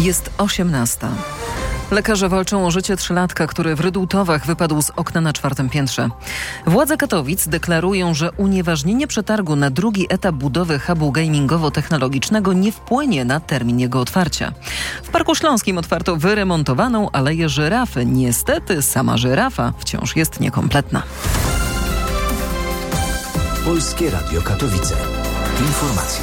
Jest 18. Lekarze walczą o życie trzylatka, który w Rydułtowach wypadł z okna na 4. piętrze. Władze Katowic deklarują, że unieważnienie przetargu na drugi etap budowy hubu gamingowo-technologicznego nie wpłynie na termin jego otwarcia. W Parku Śląskim otwarto wyremontowaną aleję żyrafy. Niestety sama żyrafa wciąż jest niekompletna. Polskie Radio Katowice. Informacje.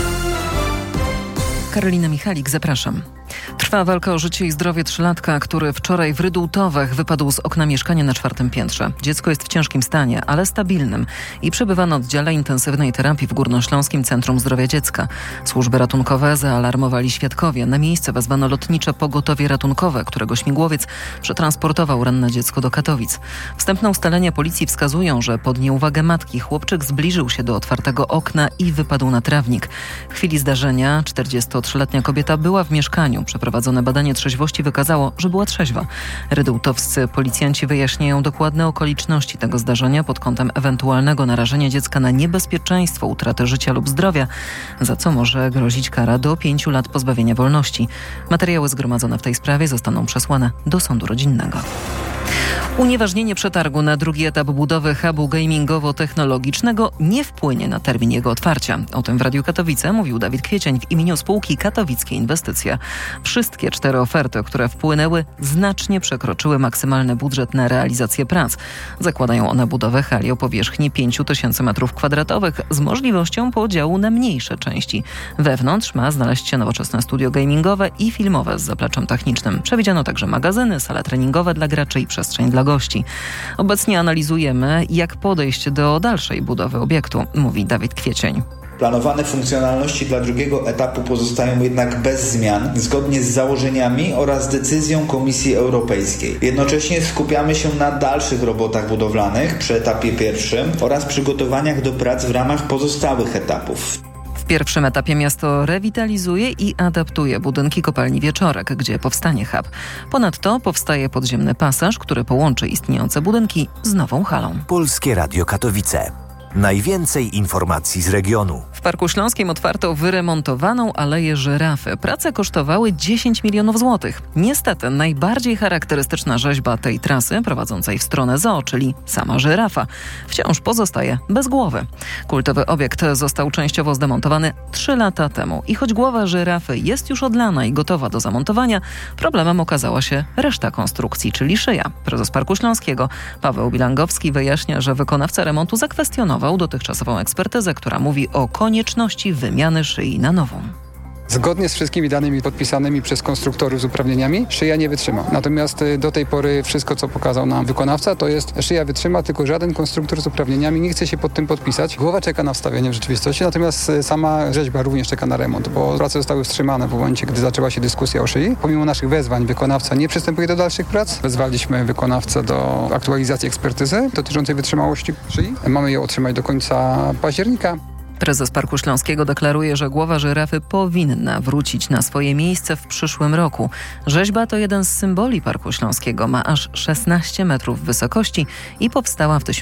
Karolina Michalik, zapraszam. Trwa walka o życie i zdrowie trzylatka, który wczoraj w Rydułtowach wypadł z okna mieszkania na 4. piętrze. Dziecko jest w ciężkim stanie, ale stabilnym i przebywa na oddziale intensywnej terapii w Górnośląskim Centrum Zdrowia Dziecka. Służby ratunkowe zaalarmowali świadkowie. Na miejsce wezwano lotnicze pogotowie ratunkowe, którego śmigłowiec przetransportował ranne dziecko do Katowic. Wstępne ustalenia policji wskazują, że pod nieuwagę matki chłopczyk zbliżył się do otwartego okna i wypadł na trawnik. W chwili zdarzenia 43-letnia kobieta była w mieszkaniu. Przeprowadzone badanie trzeźwości wykazało, że była trzeźwa. Rydułtowscy policjanci wyjaśniają dokładne okoliczności tego zdarzenia pod kątem ewentualnego narażenia dziecka na niebezpieczeństwo utraty życia lub zdrowia, za co może grozić kara do 5 lat pozbawienia wolności. Materiały zgromadzone w tej sprawie zostaną przesłane do sądu rodzinnego. Unieważnienie przetargu na drugi etap budowy hubu gamingowo-technologicznego nie wpłynie na termin jego otwarcia. O tym w Radiu Katowice mówił Dawid Kwiecień w imieniu spółki Katowickie Inwestycje. Wszystkie 4 oferty, które wpłynęły, znacznie przekroczyły maksymalny budżet na realizację prac. Zakładają one budowę hali o powierzchni 5000 m2 z możliwością podziału na mniejsze części. Wewnątrz ma znaleźć się nowoczesne studio gamingowe i filmowe z zapleczem technicznym. Przewidziano także magazyny, sale treningowe dla graczy i przestrzeń dla gości. Obecnie analizujemy, jak podejść do dalszej budowy obiektu, mówi Dawid Kwiecień. Planowane funkcjonalności dla drugiego etapu pozostają jednak bez zmian, zgodnie z założeniami oraz decyzją Komisji Europejskiej. Jednocześnie skupiamy się na dalszych robotach budowlanych przy etapie pierwszym oraz przygotowaniach do prac w ramach pozostałych etapów. W pierwszym etapie miasto rewitalizuje i adaptuje budynki kopalni Wieczorek, gdzie powstanie hub. Ponadto powstaje podziemny pasaż, który połączy istniejące budynki z nową halą. Polskie Radio Katowice. Najwięcej informacji z regionu. W Parku Śląskim otwarto wyremontowaną aleję żyrafy. Prace kosztowały 10 milionów złotych. Niestety najbardziej charakterystyczna rzeźba tej trasy prowadzącej w stronę zoo, czyli sama żyrafa, wciąż pozostaje bez głowy. Kultowy obiekt został częściowo zdemontowany 3 lata temu i choć głowa żyrafy jest już odlana i gotowa do zamontowania, problemem okazała się reszta konstrukcji, czyli szyja. Prezes Parku Śląskiego Paweł Bilangowski wyjaśnia, że wykonawca remontu zakwestionował dotychczasową ekspertyzę, która mówi o konieczności wymiany szyi na nową. Zgodnie z wszystkimi danymi podpisanymi przez konstruktorów z uprawnieniami, szyja nie wytrzyma. Natomiast do tej pory wszystko, co pokazał nam wykonawca, to jest szyja wytrzyma, tylko żaden konstruktor z uprawnieniami nie chce się pod tym podpisać. Głowa czeka na wstawienie w rzeczywistości, natomiast sama rzeźba również czeka na remont, bo prace zostały wstrzymane w momencie, gdy zaczęła się dyskusja o szyi. Pomimo naszych wezwań wykonawca nie przystępuje do dalszych prac. Wezwaliśmy wykonawcę do aktualizacji ekspertyzy dotyczącej wytrzymałości szyi. Mamy ją otrzymać do końca października. Prezes Parku Śląskiego deklaruje, że głowa żyrafy powinna wrócić na swoje miejsce w przyszłym roku. Rzeźba to jeden z symboli Parku Śląskiego. Ma aż 16 metrów wysokości i powstała w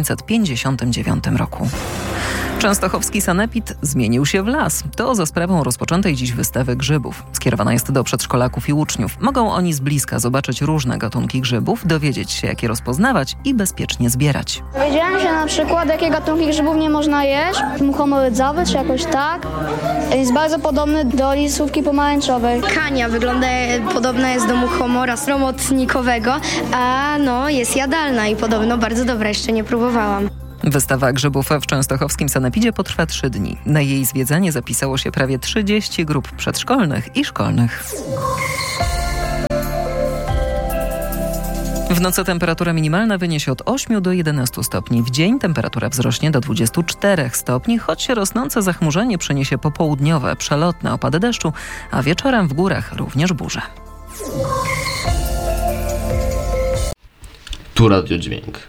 1959 roku. Częstochowski sanepid zmienił się w las. To za sprawą rozpoczętej dziś wystawy grzybów. Skierowana jest do przedszkolaków i uczniów. Mogą oni z bliska zobaczyć różne gatunki grzybów, dowiedzieć się, jak je rozpoznawać i bezpiecznie zbierać. Dowiedziałem się na przykład, jakie gatunki grzybów nie można jeść. Muchomorydzowy czy jakoś tak. Jest bardzo podobny do lisówki pomarańczowej. Kania podobna jest do muchomora sromotnikowego, a jest jadalna i podobno bardzo dobra, jeszcze nie próbowałam. Wystawa grzybów w częstochowskim sanepidzie potrwa 3 dni. Na jej zwiedzanie zapisało się prawie 30 grup przedszkolnych i szkolnych. W nocy temperatura minimalna wyniesie od 8 do 11 stopni. W dzień temperatura wzrośnie do 24 stopni, choć rosnące zachmurzenie przyniesie popołudniowe, przelotne opady deszczu, a wieczorem w górach również burze. Tu radiodźwięk.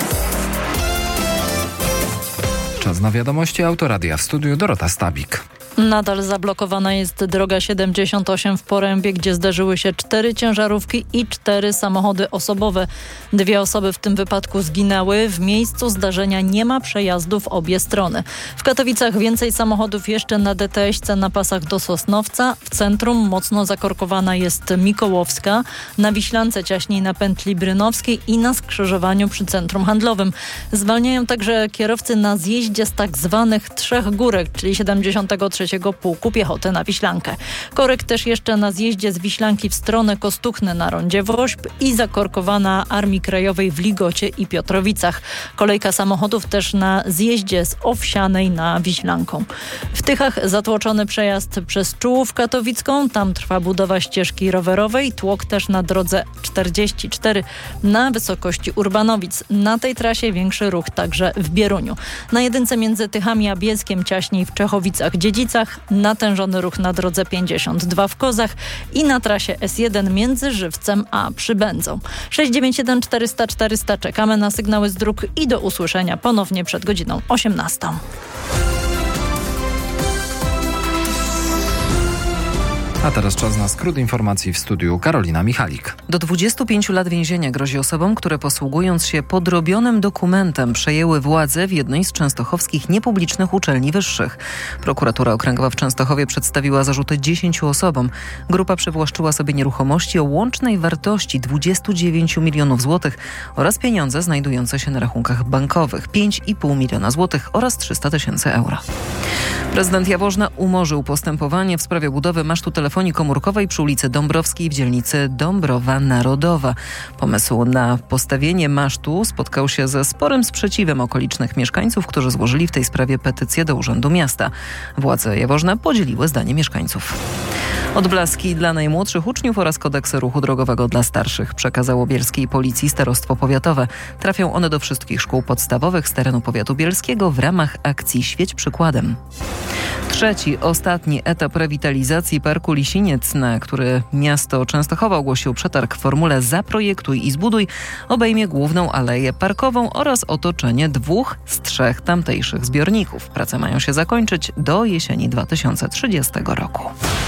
Czas na wiadomości Autoradia, w studiu Dorota Stabik. Nadal zablokowana jest droga 78 w Porębie, gdzie zdarzyły się 4 ciężarówki i 4 samochody osobowe. 2 osoby w tym wypadku zginęły. W miejscu zdarzenia nie ma przejazdów w obie strony. W Katowicach więcej samochodów jeszcze na DTS-ce na pasach do Sosnowca. W centrum mocno zakorkowana jest Mikołowska. Na Wiślance ciaśniej na pętli Brynowskiej i na skrzyżowaniu przy centrum handlowym. Zwalniają także kierowcy na zjeździe z tak zwanych 3 górek, czyli 73. Pułku Piechoty na Wiślankę. Korek też jeszcze na zjeździe z Wiślanki w stronę Kostuchny na rondzie Wośp i zakorkowana Armii Krajowej w Ligocie i Piotrowicach. Kolejka samochodów też na zjeździe z Owsianej na Wiślanką. W Tychach zatłoczony przejazd przez Czułów Katowicką. Tam trwa budowa ścieżki rowerowej. Tłok też na drodze 44 na wysokości Urbanowic. Na tej trasie większy ruch także w Bieruniu. Na jedynce między Tychami a Bielskiem ciaśniej w Czechowicach-Dziedzicach. Natężony ruch na drodze 52 w Kozach i na trasie S1 między Żywcem a Przybędzą. 691 400 400. Czekamy na sygnały z dróg i do usłyszenia ponownie przed godziną 18. A teraz czas na skrót informacji w studiu. Karolina Michalik. Do 25 lat więzienia grozi osobom, które posługując się podrobionym dokumentem przejęły władzę w jednej z częstochowskich niepublicznych uczelni wyższych. Prokuratura Okręgowa w Częstochowie przedstawiła zarzuty 10 osobom. Grupa przywłaszczyła sobie nieruchomości o łącznej wartości 29 milionów złotych oraz pieniądze znajdujące się na rachunkach bankowych 5,5 miliona złotych oraz 300 tysięcy euro. Prezydent Jaworzna umorzył postępowanie w sprawie budowy masztu telefonii komórkowej przy ulicy Dąbrowskiej w dzielnicy Dąbrowa Narodowa. Pomysł na postawienie masztu spotkał się ze sporym sprzeciwem okolicznych mieszkańców, którzy złożyli w tej sprawie petycję do Urzędu Miasta. Władze Jaworzna podzieliły zdanie mieszkańców. Odblaski dla najmłodszych uczniów oraz kodeksy ruchu drogowego dla starszych przekazało bielskiej policji starostwo powiatowe. Trafią one do wszystkich szkół podstawowych z terenu powiatu bielskiego w ramach akcji Świeć przykładem. Trzeci, ostatni etap rewitalizacji Parku Lisiniec, na który miasto Częstochowa ogłosiło przetarg w formule Zaprojektuj i zbuduj, obejmie główną aleję parkową oraz otoczenie 2 z 3 tamtejszych zbiorników. Prace mają się zakończyć do jesieni 2030 roku.